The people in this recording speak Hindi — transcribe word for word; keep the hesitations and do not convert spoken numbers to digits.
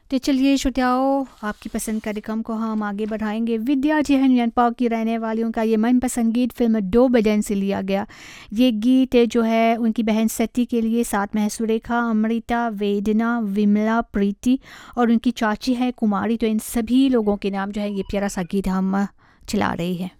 तो चलिए श्रोताओं, आपकी पसंद कार्यक्रम को हम आगे बढ़ाएंगे। विद्या जी है न्यूयॉर्क पार्क की रहने वालियों का ये मनपसंद गीत फिल्म दो बदन से लिया गया। ये गीत जो है उनकी बहन सती के लिए, साथ में है सुरेखा, अमृता, वेदना, विमला, प्रीति और उनकी चाची है कुमारी। तो इन सभी लोगों के नाम जो है ये प्यारा सा गीत हम चला रही है।